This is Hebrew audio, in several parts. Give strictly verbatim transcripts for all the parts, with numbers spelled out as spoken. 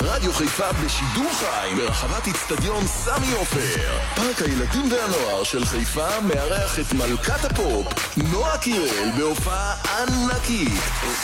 רדיו חיפה בשידור חי ברחבת אצטדיון סמי עופר. פארק הילדים והנוער של חיפה מארח את מלכת הפופ נועה קירל בהופעה ענקית.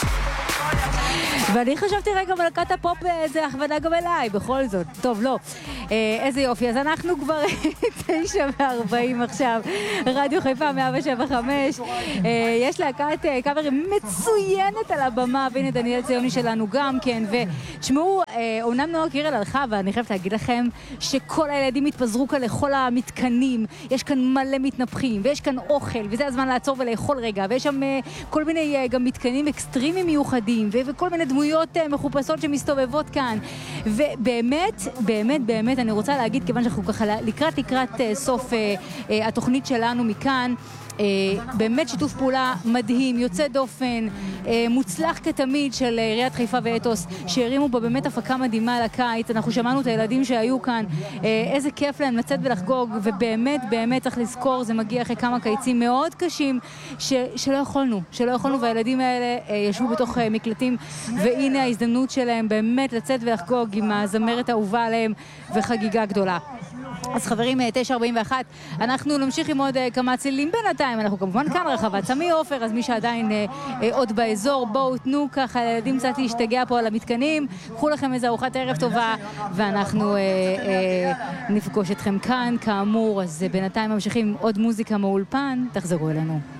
ואני חשבתי רגע מלכת הפופ זה הכוונה גם אליי, בכל זאת. טוב, לא. איזה יופי. אז אנחנו כבר תשע וארבעים עכשיו. רדיו חיפה מאה שבע חמש. יש להקת קאברים מצוינת על הבמה, והנה דניאל ציוני שלנו גם כן. ותשמעו, אומנם נועה קירל הלכה, ואני חייבת להגיד לכם שכל הילדים התפזרו כאן לכל המתקנים. יש כאן מלא מתנפחים, ויש כאן אוכל, וזה הזמן לעצור ולאכול רגע. ויש שם כל מיני גם מתקנים אקסטרימיים מיוחדים, וכל מיני דמויות מחופשות שמסתובבות כאן. ובאמת, באמת, באמת, אני רוצה להגיד, כיוון שאנחנו ככה לקראת לקראת סוף התוכנית שלנו מכאן, באמת שיתוף פעולה מדהים, יוצא דופן, מוצלח כתמיד של עיריית חיפה ואתוס, שהרימו בו באמת הפקה מדהימה לקיץ. אנחנו שמענו את הילדים שהיו כאן, איזה כיף להם לצאת ולחגוג, ובאמת, באמת צריך לזכור, זה מגיע אחרי כמה קיצים מאוד קשים, ש, שלא יכולנו, שלא יכולנו, והילדים האלה ישבו בתוך מקלטים, והנה ההזדמנות שלהם באמת לצאת ולחגוג עם הזמרת האהובה עליהם, וחגיגה גדולה. אז חברים, תשע ארבעים ואחת, אנחנו נמשיך עם עוד כמה צלילים בינתיים, אנחנו כמובן כאן רחבת סמי עופר, אז מי שעדיין אה, אה, עוד באזור, בואו תנו ככה לילדים קצת להשתגע פה על המתקנים, קחו לכם איזה ארוחת ערב טובה, ואנחנו אה, אה, נפגוש אתכם כאן, כאמור. אז בינתיים ממשיכים עוד מוזיקה מאולפן, תחזרו אלינו.